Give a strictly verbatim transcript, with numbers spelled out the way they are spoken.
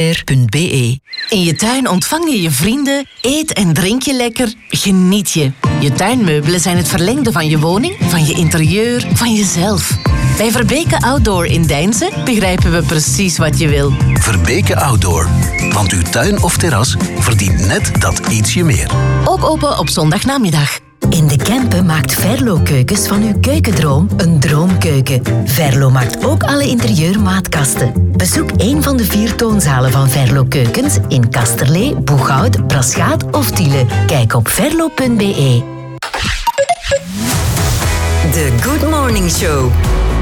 punt b e. In je tuin ontvang je je vrienden, eet en drink je lekker, geniet je. Je tuinmeubelen zijn het verlengde van je woning, van je interieur, van jezelf. Bij Verbeke Outdoor in Deinze begrijpen we precies wat je wil. Verbeke Outdoor, want uw tuin of terras verdient net dat ietsje meer. Ook open op zondagnamiddag. In de Kempen maakt Verlo Keukens van uw keukendroom een droomkeuken. Verlo maakt ook alle interieurmaatkasten. Bezoek een van de vier toonzalen van Verlo Keukens in Kasterlee, Boeghout, Braschaat of Tiele. Kijk op verlo punt b e. The Good Morning Show.